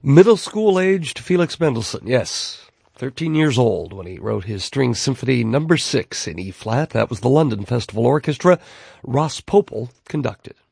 Middle school-aged Felix Mendelssohn, yes. 13 years old when he wrote his String Symphony No. 6 in E-flat. That was the London Festival Orchestra. Ross Popel conducted.